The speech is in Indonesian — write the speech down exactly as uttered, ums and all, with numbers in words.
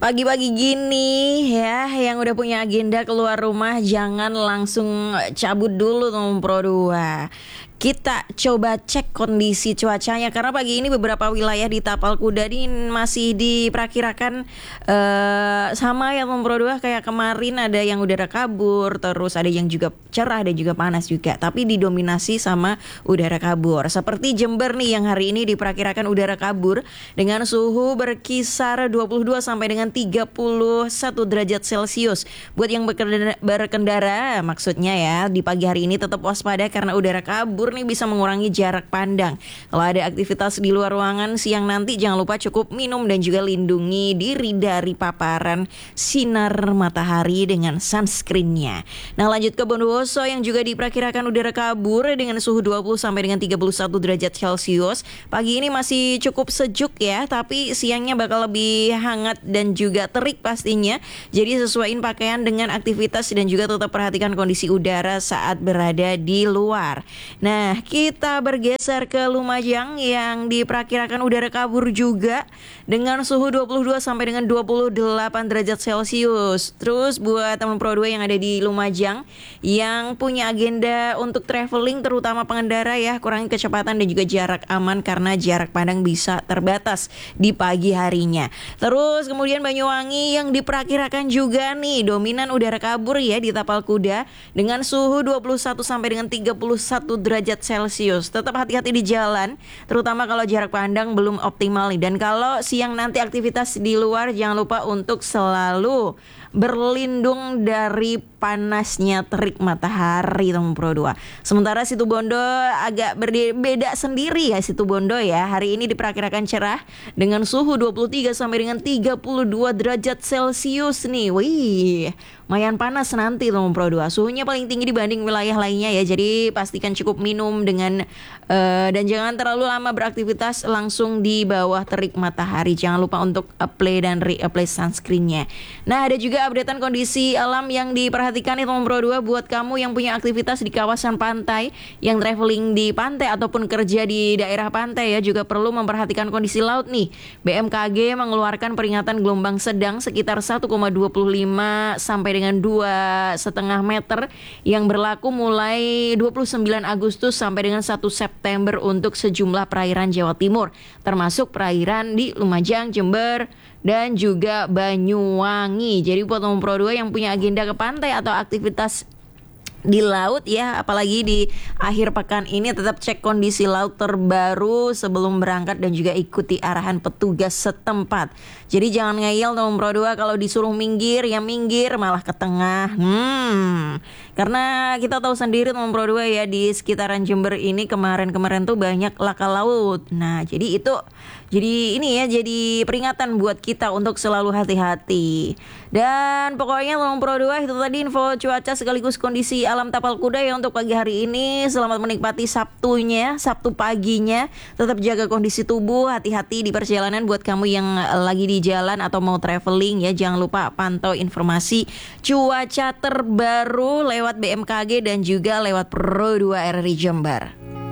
Pagi-pagi gini ya, yang udah punya agenda keluar rumah jangan langsung cabut dulu nomor Pro dua. Kita coba cek kondisi cuacanya karena pagi ini beberapa wilayah di Tapal Kuda ini masih diperkirakan uh, sama ya nomor dua kayak kemarin, ada yang udara kabur, terus ada yang juga cerah dan juga panas juga, tapi didominasi sama udara kabur. Seperti Jember nih yang hari ini diperkirakan udara kabur dengan suhu berkisar dua puluh dua sampai dengan tiga puluh satu derajat Celcius. Buat yang berkendara, berkendara maksudnya ya, di pagi hari ini tetap waspada karena udara kabur nih bisa mengurangi jarak pandang. Kalau ada aktivitas di luar ruangan siang nanti jangan lupa cukup minum dan juga lindungi diri dari paparan sinar matahari dengan sunscreennya. Nah, lanjut ke Bondowoso yang juga diperkirakan udara kabur dengan suhu dua puluh sampai dengan tiga puluh satu derajat Celcius. Pagi ini masih cukup sejuk ya, tapi siangnya bakal lebih hangat dan juga terik pastinya. Jadi sesuaiin pakaian dengan aktivitas dan juga tetap perhatikan kondisi udara saat berada di luar. Nah, kita bergeser ke Lumajang yang diperkirakan udara kabur juga dengan suhu dua puluh dua sampai dengan dua puluh delapan derajat Celcius. Terus buat teman Pro dua yang ada di Lumajang yang punya agenda untuk traveling, terutama pengendara ya, kurangi kecepatan dan juga jarak aman karena jarak pandang bisa terbatas di pagi harinya. Terus kemudian Banyuwangi yang diperkirakan juga nih dominan udara kabur ya di Tapal Kuda dengan suhu dua puluh satu sampai dengan tiga puluh satu derajat Celcius. Tetap hati-hati di jalan, terutama kalau jarak pandang belum optimal nih. Dan kalau siang nanti aktivitas di luar jangan lupa untuk selalu berlindung dari panasnya terik matahari teman Pro dua. Sementara Situbondo agak berbeda sendiri ya Situbondo ya. Hari ini diperkirakan cerah dengan suhu dua puluh tiga sampai dengan tiga puluh dua derajat Celcius nih. Wih, lumayan panas nanti teman Pro dua. Suhunya paling tinggi dibanding wilayah lainnya ya. Jadi pastikan cukup minum dengan uh, dan jangan terlalu lama beraktivitas langsung di bawah terik matahari. Jangan lupa untuk apply dan re-apply sunscreennya. Nah, ada juga updatean kondisi alam yang diperhatikan itu nomor dua buat kamu yang punya aktivitas di kawasan pantai, yang traveling di pantai ataupun kerja di daerah pantai ya, juga perlu memperhatikan kondisi laut nih. B M K G mengeluarkan peringatan gelombang sedang sekitar satu koma dua lima sampai dengan dua koma lima meter yang berlaku mulai dua puluh sembilan Agustus sampai dengan satu September untuk sejumlah perairan Jawa Timur, termasuk perairan di Lumajang, Jember, dan juga Banyuwangi. Jadi buat nomor Pro dua yang punya agenda ke pantai atau aktivitas di laut ya, apalagi di akhir pekan ini, tetap cek kondisi laut terbaru sebelum berangkat dan juga ikuti arahan petugas setempat. Jadi jangan ngeyel nomor Pro dua, kalau disuruh minggir ya minggir malah ke tengah. Hmm. Karena kita tahu sendiri nomor Pro dua ya, di sekitaran Jember ini kemarin-kemarin tuh banyak laka laut. Nah, jadi itu jadi ini ya, jadi peringatan buat kita untuk selalu hati-hati. Dan pokoknya nomor Pro dua itu tadi info cuaca sekaligus kondisi alam Tapal Kuda ya untuk pagi hari ini. Selamat menikmati Sabtunya, Sabtu paginya. Tetap jaga kondisi tubuh, hati-hati di perjalanan buat kamu yang lagi di jalan atau mau traveling ya. Jangan lupa pantau informasi cuaca terbaru lewat B M K G dan juga lewat Pro dua R R I Jember.